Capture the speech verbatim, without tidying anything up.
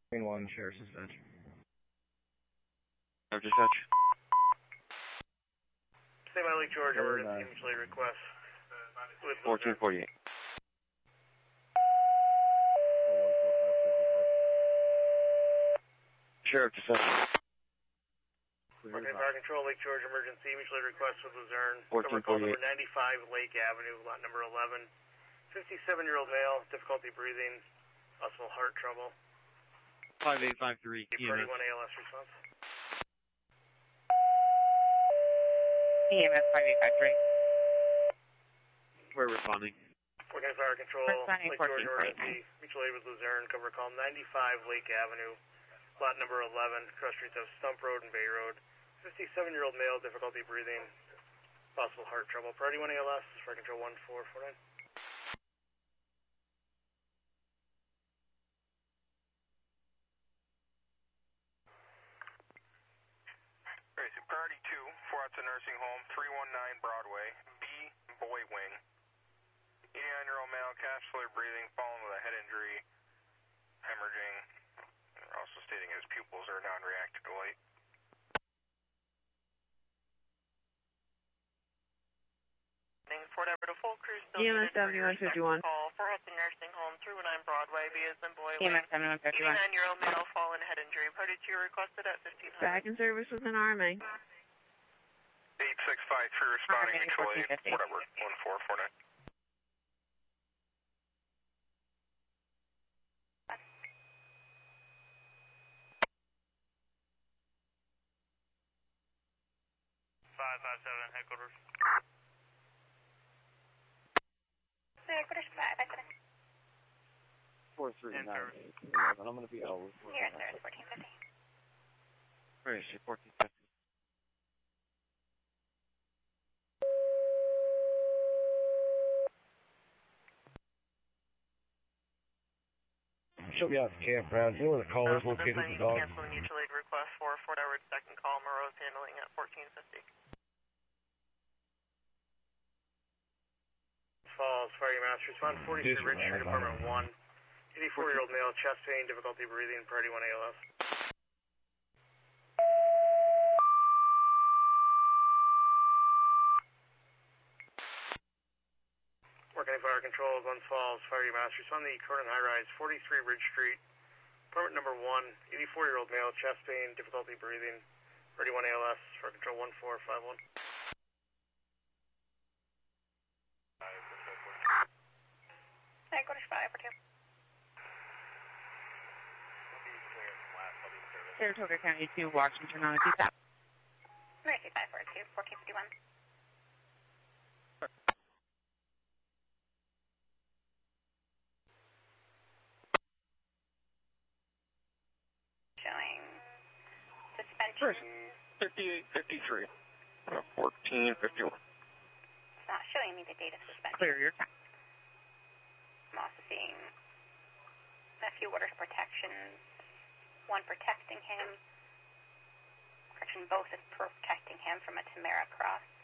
Green one, Sheriff's Dispatch. Sheriff's Dispatch. Saint Mary Lake George, emergency mutually request. fourteen forty-eight. Sheriff's Dispatch. Okay, Fire Control, Lake George, emergency mutually request with Luzerne. fourteen Cover call forty-eight. number ninety-five, Lake Avenue, lot number eleven. fifty-seven-year-old male, difficulty breathing, possible heart trouble. five eight five three. E M S. thirty-one A L S response. E M S five eight five three. We're responding. Okay, Fire Control, Responding Lake George, fourteen emergency mutual aid with Luzerne. Cover call ninety-five, Lake Avenue, lot number eleven. Cross streets of Stump Road and Bay Road. fifty-seven-year-old male, difficulty breathing, possible heart trouble. Priority one A L S, Fire Control one four four nine. Priority two, four out to nursing home, three one nine Broadway, B, boy wing. eighty-nine-year-old male, cash fluid breathing, fallen with a head injury, hemorrhaging. They're also stating his pupils are non-reactive to light. Fort Everett, a full crew still E M S needed for your seventy-one fifty-one. call. four Hudson Nursing Home, three one nine Broadway, B as in boy. E M S seventy-one fifty-one. eighty-nine-year-old male, fallen head injury. Party two requested at fifteen hundred. Back in service with an R M A. eight six five three responding, R M A mutual aid, fourteen fifty. Fort Everett, one four four nine. five five seven, headquarters. Headquarters five, I couldn't. four three nine eight eleven. I'm going to be over. Here, sir, fourteen fifty. Where is she? fourteen fifty. She'll be out at the campground. You know where the caller is located, the dog? Cancel mutual aid request for Fort Everett, second call. Monroe's handling at fourteen fifty. Falls, Fire Mass, respond forty-three Ridge Street, apartment one. eighty-four-year-old male, chest pain, difficulty breathing, priority one A L S. Working Fire Control, Glens Falls, Fire Mass, respond to the Cronin High Rise, forty-three Ridge Street, apartment number one. eighty-four-year-old male, chest pain, difficulty breathing, priority one A L S, Fire Control one four five one. Headquarters five, for two. Saratoga County two, Washington on a T SAP. Mercy five four two, fourteen fifty-one. Showing suspension. fifty-eight fifty-three. fourteen fifty-one. It's not showing me the date of suspension. Clear your time. I'm also seeing a few orders of protection. One protecting him. Correction, both is protecting him from a Tamara cross.